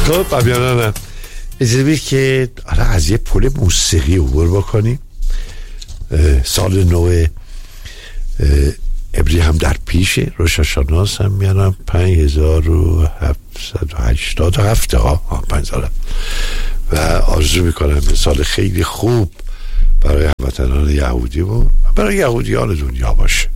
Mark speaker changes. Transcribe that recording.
Speaker 1: خب امیانانم اجازه بید که از یه پل موسیقی عبور بکنیم. سال نو عبری هم در پیشه، روش هاشاناس هم میانم 5787 ها 5 ساله و آرزو میکنم به سال خیلی خوب برای هموطنان یهودی و برای یهودیان دنیا باشه.